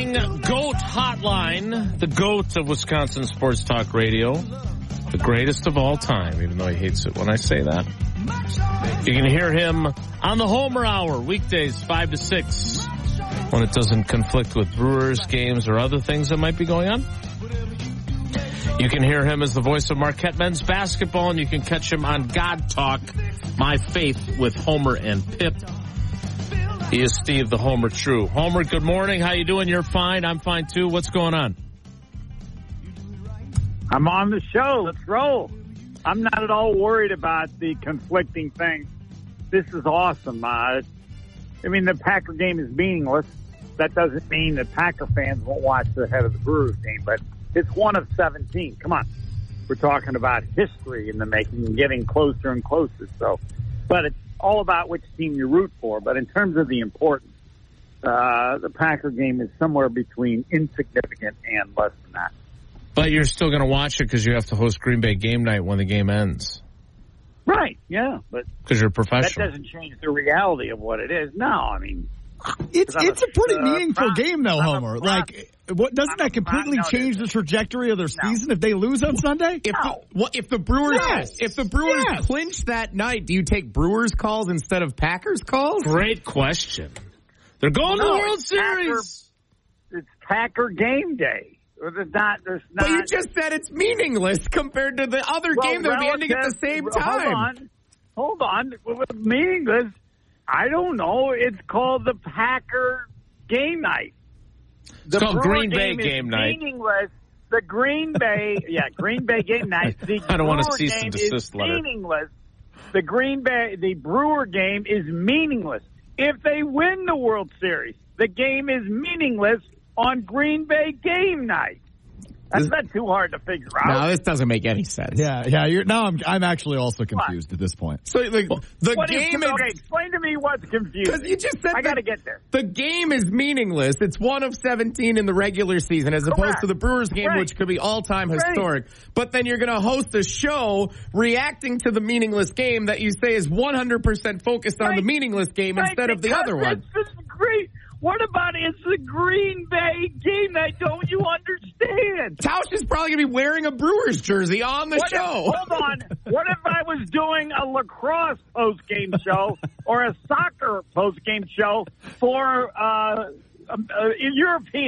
Morning GOAT Hotline, the GOAT of Wisconsin Sports Talk Radio, the greatest of all time, even though he hates it when I say that. You can hear him on the Homer Hour, weekdays 5 to 6, when it doesn't conflict with Brewers games or other things that might be going on. You can hear him as the voice of Marquette men's basketball, and you can catch him on God Talk, My Faith with Homer and Pip. He is Steve the Homer True. Homer, good morning. How you doing? You're fine. I'm fine, too. What's going on? I'm on the show. Let's roll. I'm not at all worried about the conflicting things. This is awesome. The Packer game is meaningless. That doesn't mean that Packer fans won't watch the head of the Brewers game, but it's one of 17. Come on. We're talking about history in the making and getting closer and closer. But it's all about which team you root for. But in terms of the importance, the Packer game is somewhere between insignificant and less than that. But you're still going to watch it because you have to host Green Bay game night when the game ends. Right, yeah. But because you're a professional. That doesn't change the reality of what it is. No, I mean... It's a pretty meaningful game, though, Homer. Doesn't that completely change the trajectory of their season if they lose on Sunday? If the Brewers clinch that night, do you take Brewers calls instead of Packers calls? Great question. They're going to the World Series. It's Packer game day. There's not. But you just said it's meaningless compared to the other game that would be ending at the same time. Hold on. Meaningless. I don't know. It's called the Packer game night. It's called Green Bay game night. Meaningless. The Green Bay, Green Bay game night. I don't want to cease and desist letter. Meaningless. The Brewer game is meaningless. If they win the World Series, the game is meaningless on Green Bay game night. That's not too hard to figure out. No, this doesn't make any sense. Yeah. I'm actually also confused at this point. So the game is... Okay, explain to me what's confusing. Because you just said I got to get there. The game is meaningless. It's one of 17 in the regular season as opposed to the Brewers game, which could be all-time historic. But then you're going to host a show reacting to the meaningless game that you say is 100% focused on the meaningless game instead of the other one. This is great. What about it's the Green Bay game night? Don't you understand? Tausch is probably going to be wearing a Brewers jersey on the show. Hold on. What if I was doing a lacrosse post-game show or a soccer post-game show for a European